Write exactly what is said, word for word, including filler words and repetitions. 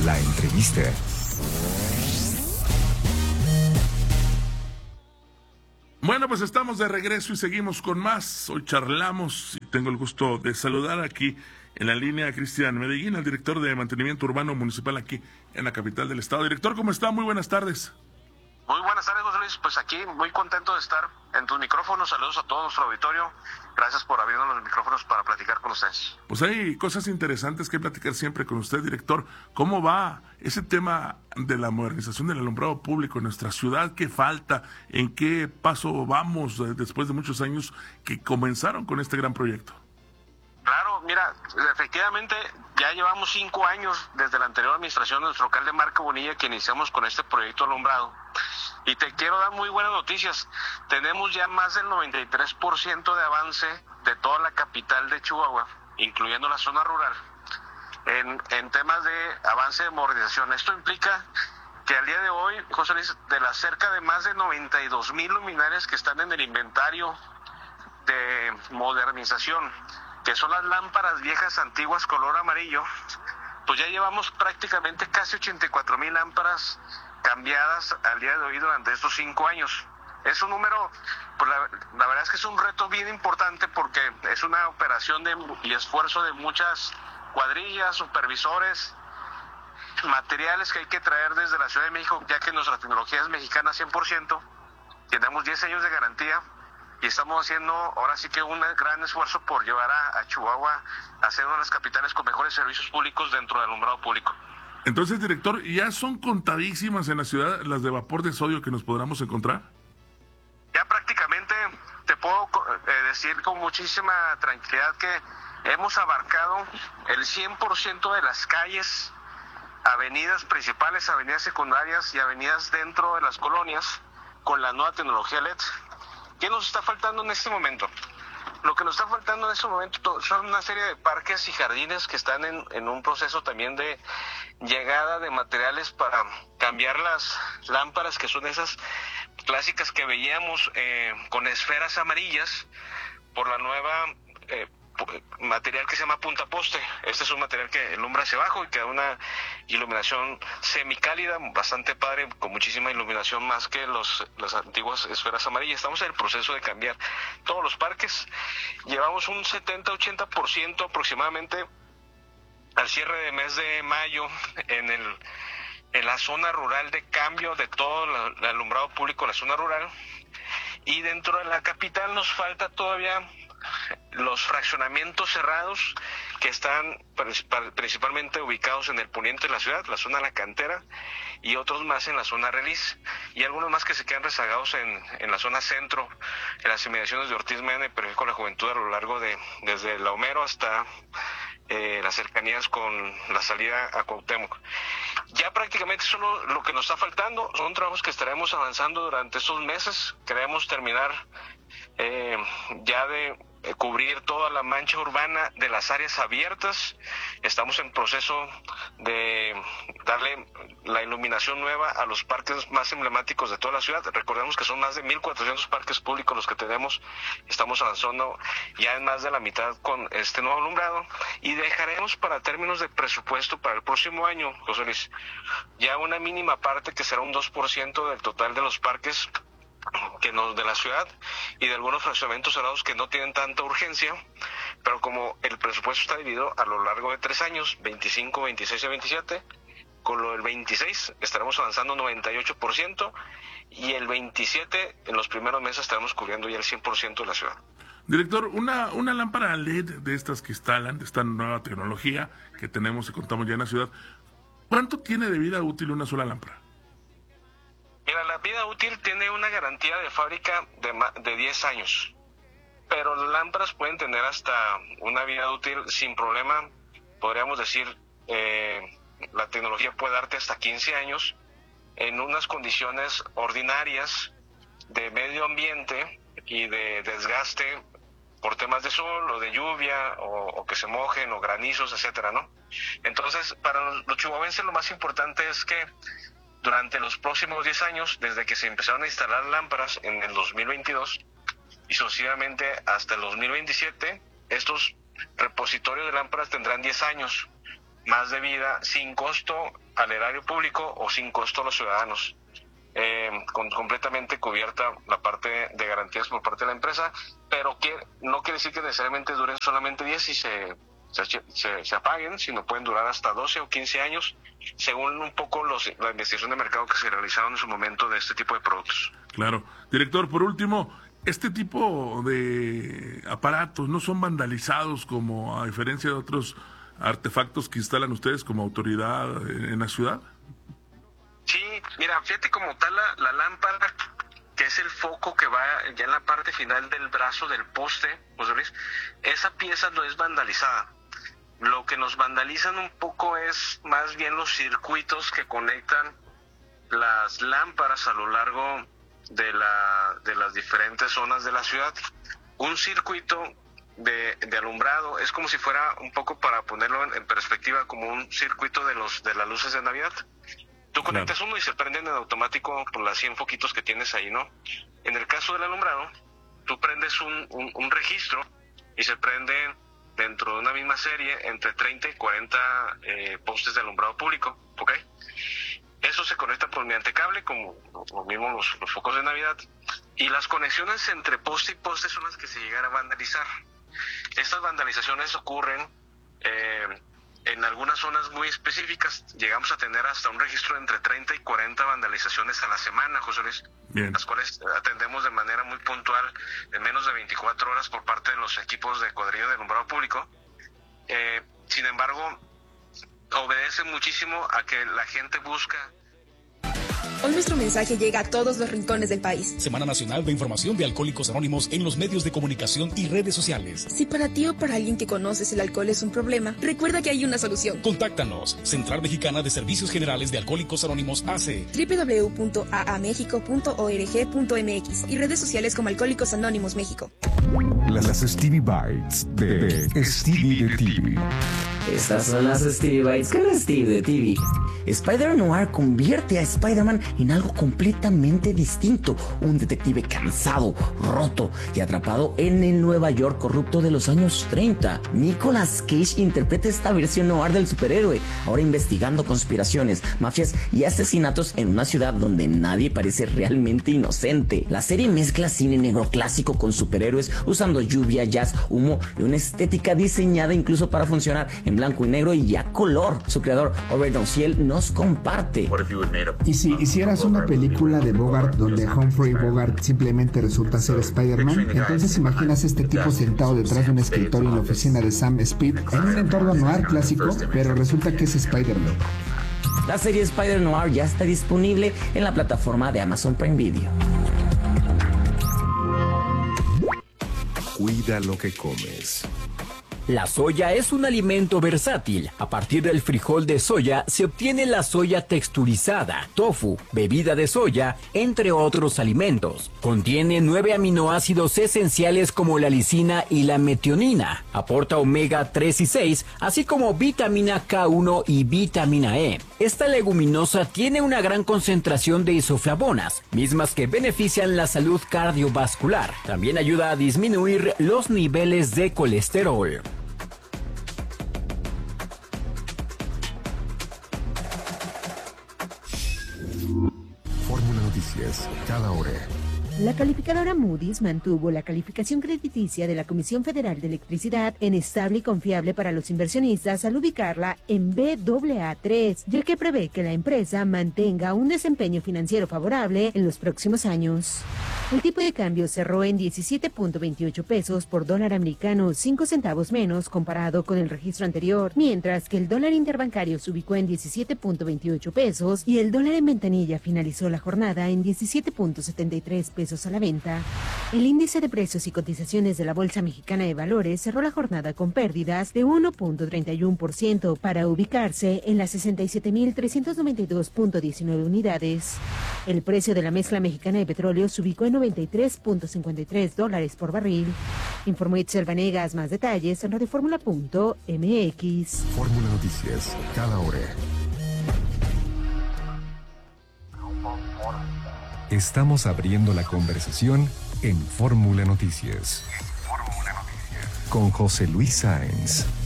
La entrevista. Bueno, pues estamos de regreso y seguimos con más. Hoy charlamos y tengo el gusto de saludar aquí en la línea a Cristian Medellín, el director de Mantenimiento Urbano Municipal aquí en la capital del estado. Director, ¿cómo está? Muy buenas tardes. Muy buenas tardes, José Luis. Pues aquí muy contento de estar en tus micrófonos. Saludos a todo nuestro auditorio. Gracias por abrirnos los micrófonos para platicar con ustedes. Pues hay cosas interesantes que platicar siempre con usted, director. ¿Cómo va ese tema de la modernización del alumbrado público en nuestra ciudad? ¿Qué falta? ¿En qué paso vamos después de muchos años que comenzaron con este gran proyecto? Claro, mira, efectivamente ya llevamos cinco años desde la anterior administración de nuestro alcalde Marco Bonilla que iniciamos con este proyecto alumbrado. Y te quiero dar muy buenas noticias. Tenemos ya más del noventa y tres por ciento de avance de toda la capital de Chihuahua, incluyendo la zona rural, en, en temas de avance de modernización. Esto implica que al día de hoy, José Luis, de las cerca de más de noventa y dos mil luminarias que están en el inventario de modernización, que son las lámparas viejas antiguas color amarillo, pues ya llevamos prácticamente casi ochenta y cuatro mil lámparas cambiadas al día de hoy durante estos cinco años. Es un número, pues la, la verdad es que es un reto bien importante porque es una operación de, y esfuerzo de muchas cuadrillas, supervisores, materiales que hay que traer desde la Ciudad de México, ya que nuestra tecnología es mexicana cien por ciento, tenemos diez años de garantía y estamos haciendo ahora sí que un gran esfuerzo por llevar a, a Chihuahua a ser una de las capitales con mejores servicios públicos dentro del alumbrado público. Entonces, director, ¿ya son contadísimas en la ciudad las de vapor de sodio que nos podamos encontrar? Ya prácticamente te puedo eh, decir con muchísima tranquilidad que hemos abarcado el cien por ciento de las calles, avenidas principales, avenidas secundarias y avenidas dentro de las colonias con la nueva tecnología L E D. ¿Qué nos está faltando en este momento? Lo que nos está faltando en este momento son una serie de parques y jardines que están en, en un proceso también de llegada de materiales para cambiar las lámparas, que son esas clásicas que veíamos eh, con esferas amarillas, por la nueva eh, material que se llama punta poste. Este es un material que alumbra hacia abajo y que da una iluminación semicálida, bastante padre, con muchísima iluminación más que los las antiguas esferas amarillas. Estamos en el proceso de cambiar todos los parques. Llevamos un setenta a ochenta por ciento aproximadamente al cierre de mes de mayo en el en la zona rural de cambio de todo la, el alumbrado público en la zona rural. Y dentro de la capital nos falta todavía los fraccionamientos cerrados que están principalmente ubicados en el poniente de la ciudad, la zona de la cantera, y otros más en la zona Relis, y algunos más que se quedan rezagados en, en la zona centro, en las inmediaciones de Ortiz Mena y Periódico La Juventud, a lo largo de desde La Homero hasta eh, las cercanías con la salida a Cuauhtémoc. Ya prácticamente eso es lo, lo que nos está faltando. Son trabajos que estaremos avanzando durante estos meses. Queremos terminar eh, ya de eh, cubrir toda la mancha urbana de las áreas abiertas. Estamos en proceso de darle la iluminación nueva a los parques más emblemáticos de toda la ciudad. Recordemos que son más de mil cuatrocientos parques públicos los que tenemos. Estamos avanzando ya en más de la mitad con este nuevo alumbrado y dejaremos para términos de presupuesto para el próximo año, José Luis, ya una mínima parte que será un dos por ciento del total de los parques que nos de la ciudad y de algunos fraccionamientos cerrados que no tienen tanta urgencia, pero como el presupuesto está dividido a lo largo de tres años, veinticinco, veintiséis y veintisiete, con lo del veintiséis estaremos avanzando noventa y ocho por ciento y el veintisiete en los primeros meses estaremos cubriendo ya el cien por ciento de la ciudad. Director, una, una lámpara L E D de estas que instalan, de esta nueva tecnología que tenemos y contamos ya en la ciudad, ¿cuánto tiene de vida útil una sola lámpara? Mira, la vida útil tiene una garantía de fábrica de, de diez años, pero las lámparas pueden tener hasta una vida útil sin problema. Podríamos decir, eh, la tecnología puede darte hasta quince años en unas condiciones ordinarias de medio ambiente y de desgaste por temas de sol o de lluvia o, o que se mojen o granizos, etcétera, ¿no? Entonces, para los chihuahuenses lo más importante es que durante los próximos diez años, desde que se empezaron a instalar lámparas en el dos mil veintidós y sucesivamente hasta el dos mil veintisiete, estos repositorios de lámparas tendrán diez años más de vida sin costo al erario público o sin costo a los ciudadanos. Eh, con, completamente cubierta la parte de garantías por parte de la empresa, pero que no quiere decir que necesariamente duren solamente diez y se, se, se, se apaguen, sino pueden durar hasta doce o quince años, según un poco los, la investigación de mercado que se realizaron en su momento de este tipo de productos. Claro. Director, por último, este tipo de aparatos no son vandalizados como a diferencia de otros artefactos que instalan ustedes como autoridad en, en la ciudad. Sí, mira, fíjate como tal la, la lámpara, que es el foco que va ya en la parte final del brazo del poste, José Luis, esa pieza no es vandalizada. Lo que nos vandalizan un poco es más bien los circuitos que conectan las lámparas a lo largo de, la, de las diferentes zonas de la ciudad. Un circuito de, de alumbrado es como si fuera un poco, para ponerlo en, en perspectiva, como un circuito de, los, de las luces de Navidad. Tú conectas uno y se prenden en automático por las cien foquitos que tienes ahí, ¿no? En el caso del alumbrado, tú prendes un, un, un registro y se prenden dentro de una misma serie entre treinta y cuarenta eh, postes de alumbrado público, ¿ok? Eso se conecta por mediante cable, como lo mismo los, los focos de Navidad, y las conexiones entre poste y poste son las que se llegan a vandalizar. Estas vandalizaciones ocurren eh, en algunas zonas muy específicas. Llegamos a tener hasta un registro de entre treinta y cuarenta vandalizaciones a la semana, José Luis, Bien. Las cuales atendemos de manera muy puntual en menos de veinticuatro horas por parte de los equipos de cuadrilla de alumbrado público. Eh, sin embargo, obedece muchísimo a que la gente busca. Hoy nuestro mensaje llega a todos los rincones del país. Semana Nacional de Información de Alcohólicos Anónimos en los medios de comunicación y redes sociales. Si para ti o para alguien que conoces el alcohol es un problema, recuerda que hay una solución. Contáctanos. Central Mexicana de Servicios Generales de Alcohólicos Anónimos A C E. doble u doble u doble u punto a a méxico punto org punto m x y redes sociales como Alcohólicos Anónimos México. Las Stevie Bites de, de Stevie de T V. Estas son las Stevie Bites con Stevie de T V. Spider-Noir convierte a Spider-Man en algo completamente distinto, un detective cansado, roto y atrapado en el Nueva York corrupto de los años treinta. Nicolas Cage interpreta esta versión noir del superhéroe, ahora investigando conspiraciones, mafias y asesinatos en una ciudad donde nadie parece realmente inocente. La serie mezcla cine negro clásico con superhéroes, usando lluvia, jazz, humo y una estética diseñada incluso para funcionar en blanco y negro y a color. Su creador, Robert Downhill, nos comparte. ¿Y si hicieras una película de Bogart donde Humphrey Bogart simplemente resulta ser Spider-Man? Entonces imaginas este tipo sentado detrás de un escritorio en la oficina de Sam Speed en un entorno noir clásico, pero resulta que es Spider-Man. La serie Spider-Noir ya está disponible en la plataforma de Amazon Prime Video. Cuida lo que comes. La soya es un alimento versátil. A partir del frijol de soya se obtiene la soya texturizada, tofu, bebida de soya, entre otros alimentos. Contiene nueve aminoácidos esenciales como la lisina y la metionina. Aporta omega tres y seis, así como vitamina K uno y vitamina E. Esta leguminosa tiene una gran concentración de isoflavonas, mismas que benefician la salud cardiovascular. También ayuda a disminuir los niveles de colesterol. Fórmula Noticias, cada hora. La calificadora Moody's mantuvo la calificación crediticia de la Comisión Federal de Electricidad en estable y confiable para los inversionistas al ubicarla en B A A tres, ya que prevé que la empresa mantenga un desempeño financiero favorable en los próximos años. El tipo de cambio cerró en diecisiete punto veintiocho pesos por dólar americano, cinco centavos menos comparado con el registro anterior, mientras que el dólar interbancario se ubicó en diecisiete punto veintiocho pesos y el dólar en ventanilla finalizó la jornada en diecisiete punto setenta y tres pesos a la venta. El índice de precios y cotizaciones de la Bolsa Mexicana de Valores cerró la jornada con pérdidas de uno punto treinta y uno por ciento para ubicarse en las sesenta y siete mil trescientos noventa y dos punto diecinueve unidades. El precio de la mezcla mexicana de petróleo se ubicó en noventa y tres punto cincuenta y tres dólares por barril. Informó Itzel Vanegas. Más detalles en radioformula punto m x. Fórmula Noticias, cada hora. Estamos abriendo la conversación en Fórmula Noticias. Con José Luis Sáenz.